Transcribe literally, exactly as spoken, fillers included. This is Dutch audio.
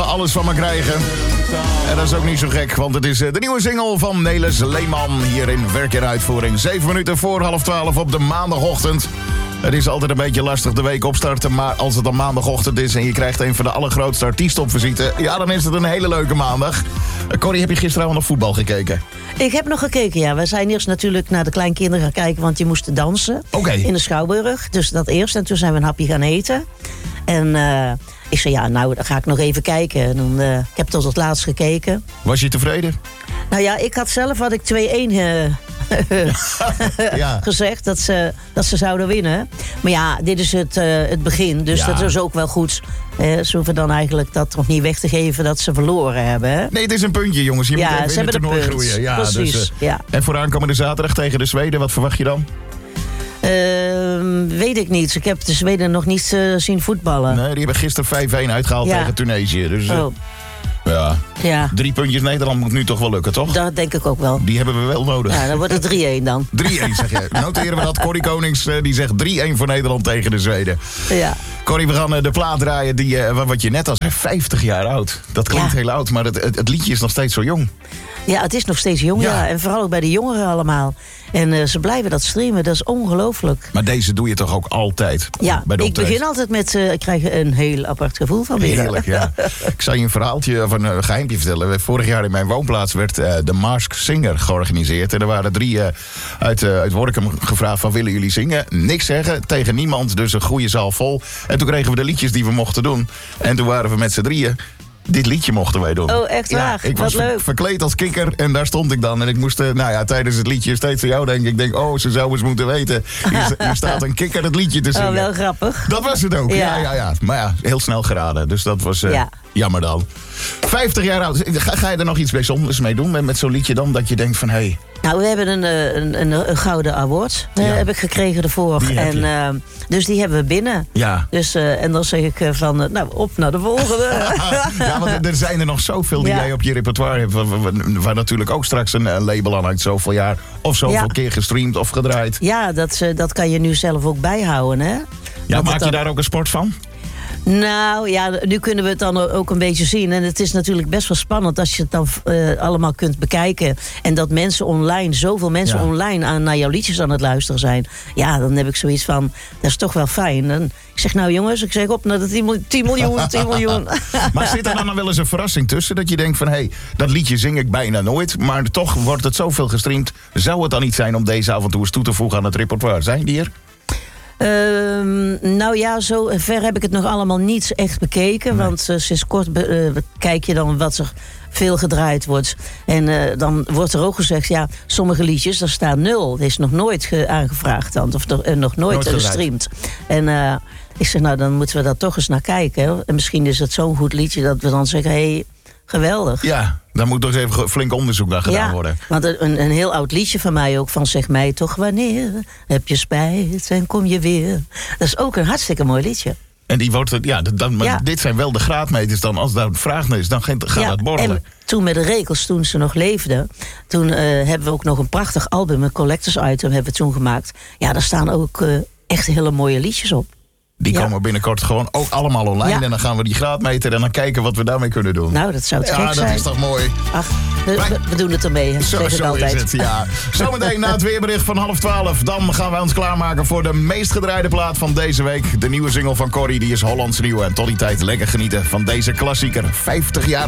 alles van me krijgen. En dat is ook niet zo gek, want het is de nieuwe single van Nelis Leeman. Hier in Werk en Uitvoering. Zeven minuten voor half twaalf op de maandagochtend. Het is altijd een beetje lastig de week opstarten, maar als het dan maandagochtend is en je krijgt een van de allergrootste artiesten op visite, ja, dan is het een hele leuke maandag. Corrie, heb je gisteravond nog voetbal gekeken? Ik heb nog gekeken, ja. We zijn eerst natuurlijk naar de kleinkinderen gaan kijken, want die moesten dansen. Okay. In de Schouwburg. Dus dat eerst. En toen zijn we een hapje gaan eten. En uh, ik zei, ja, nou, dan ga ik nog even kijken. En dan, uh, ik heb tot het laatst gekeken. Was je tevreden? Nou ja, ik had zelf had ik twee-één uh, ja. gezegd dat ze, dat ze zouden winnen. Maar ja, dit is het, uh, het begin. Dus ja. dat is ook wel goed. Uh, ze hoeven dan eigenlijk dat nog niet weg te geven dat ze verloren hebben. Hè? Nee, het is een puntje, jongens. Je ja, moet even in het toernooi groeien. Ja, precies. Dus, uh, ja. En voor aankomende zaterdag tegen de Zweden, wat verwacht je dan? Uh, weet ik niet. Ik heb de Zweden nog niet uh, zien voetballen. Nee, die hebben gisteren vijf-één uitgehaald ja. tegen Tunesië. Dus, uh, oh. ja. ja. Drie puntjes Nederland moet nu toch wel lukken, toch? Dat denk ik ook wel. Die hebben we wel nodig. Ja, dan wordt het drie-één dan. drie-één zeg je. Noteren we dat. Corrie Konings uh, die zegt drie-één voor Nederland tegen de Zweden. Ja. Corrie, we gaan uh, de plaat draaien die, uh, wat je net al zei, vijftig jaar oud. Dat klinkt ja. heel oud, maar het, het, het liedje is nog steeds zo jong. Ja, het is nog steeds jong, ja. ja. En vooral ook bij de jongeren allemaal. En uh, ze blijven dat streamen, dat is ongelooflijk. Maar deze doe je toch ook altijd? Ja, bij de ik begin altijd met, uh, ik krijg een heel apart gevoel van binnen. Heerlijk, ja. Ik zal je een verhaaltje of een uh, geheimpje vertellen. Vorig jaar in mijn woonplaats werd uh, de Mask Singer georganiseerd. En er waren drie uh, uit, uh, uit Workum gevraagd van, willen jullie zingen? Niks zeggen, tegen niemand, dus een goede zaal vol. En toen kregen we de liedjes die we mochten doen. En toen waren we met z'n drieën. Dit liedje mochten wij doen. Oh, echt waar? Ja, ik was Wat leuk. verkleed als kikker en daar stond ik dan. En ik moest, uh, nou ja, tijdens het liedje steeds aan jou denken. Ik denk, oh, ze zou eens moeten weten. Hier, hier staat een kikker het liedje te zingen. Oh, wel grappig. Dat was het ook, ja, ja, ja. ja. Maar ja, heel snel geraden. Dus dat was uh, ja. jammer dan. vijftig jaar oud. Ga, ga je er nog iets bijzonders mee doen met, met zo'n liedje dan? Dat je denkt van, hé... Hey, nou, we hebben een, een, een, een gouden award. Uh, ja. Heb ik gekregen ervoor. En, uh, dus die hebben we binnen. Ja. Dus, uh, en dan zeg ik uh, van, uh, nou, op naar de volgende. Ja, want er zijn er nog zoveel die ja. jij op je repertoire hebt. Waar, waar, waar natuurlijk ook straks een, een label aan hangt. Zoveel jaar of zoveel ja. keer gestreamd of gedraaid. Ja, dat, uh, dat kan je nu zelf ook bijhouden, hè? Ja, want maak je dan... daar ook een sport van? Nou ja, nu kunnen we het dan ook een beetje zien. En het is natuurlijk best wel spannend als je het dan uh, allemaal kunt bekijken. En dat mensen online, zoveel mensen ja. online aan, naar jouw liedjes aan het luisteren zijn. Ja, dan heb ik zoiets van, dat is toch wel fijn. En ik zeg, nou jongens, ik zeg op naar de tien miljoen, tien miljoen. Maar zit er dan wel eens een verrassing tussen? Dat je denkt van, hé, hey, dat liedje zing ik bijna nooit. Maar toch wordt het zoveel gestreamd. Zou het dan niet zijn om deze af en toe eens toe te voegen aan het repertoire? Zijn die er? Um, nou ja, zo ver heb ik het nog allemaal niet echt bekeken. Nee. Want uh, sinds kort be- uh, kijk je dan wat er veel gedraaid wordt. En uh, dan wordt er ook gezegd, ja, sommige liedjes, daar staat nul. Dat is nog nooit ge- aangevraagd dan, of uh, nog nooit, nooit gestreamd. En uh, ik zeg, nou, dan moeten we daar toch eens naar kijken. En misschien is het zo'n goed liedje dat we dan zeggen, hé, hey, geweldig. Ja, daar moet toch eens even flink onderzoek naar gedaan ja, worden. Want een, een heel oud liedje van mij ook, van zeg mij toch wanneer heb je spijt en kom je weer. Dat is ook een hartstikke mooi liedje. En die wordt, ja, dan, maar ja. dit zijn wel de graadmeters dan. Als daar een vraag naar is, dan gaat ja, het borrelen. En toen met de Rekels, toen ze nog leefden, toen uh, hebben we ook nog een prachtig album, een collectors item hebben we toen gemaakt. Ja, daar staan ook uh, echt hele mooie liedjes op. Die ja. komen binnenkort gewoon ook allemaal online. Ja. En dan gaan we die graadmeter en dan kijken wat we daarmee kunnen doen. Nou, dat zou het ja, gek zijn. Ja, dat is toch mooi. Ach, we, Wij... we doen het ermee. Zo, zo altijd. is het, ja. Zometeen na het weerbericht van half twaalf. Dan gaan wij ons klaarmaken voor de meest gedraaide plaat van deze week. De nieuwe single van Corrie, die is Hollands nieuw. En tot die tijd lekker genieten van deze klassieker. vijftig jaar